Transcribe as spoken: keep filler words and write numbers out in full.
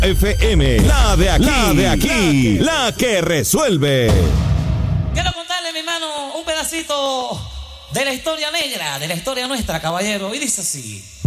F M, la de aquí, la de aquí, la que resuelve. Quiero contarle, mi hermano, un pedacito de la historia negra, de la historia nuestra, caballero, y dice así.